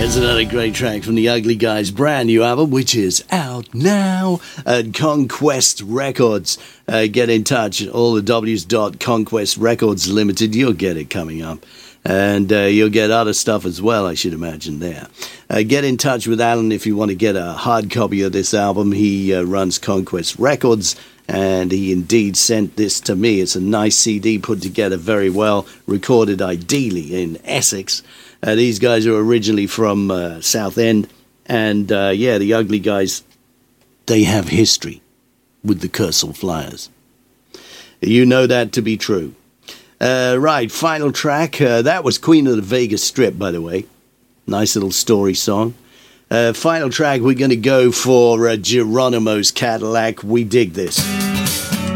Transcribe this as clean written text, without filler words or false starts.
There's another great track from the Ugly Guys' brand new album, which is out now at Conquest Records. Get in touch at all the W's.Conquest Records Limited. You'll get it coming up. And you'll get other stuff as well, I should imagine, there. Get in touch with Alan if you want to get a hard copy of this album. He runs Conquest Records, and he indeed sent this to me. It's a nice CD put together very well, recorded ideally in Essex. These guys are originally from Southend, and the Ugly Guys, they have history with the Kersal Flyers. You know that to be true. Right, final track. That was Queen of the Vegas Strip, by the way. Nice little story song. Final track, we're going to go for Geronimo's Cadillac. We dig this.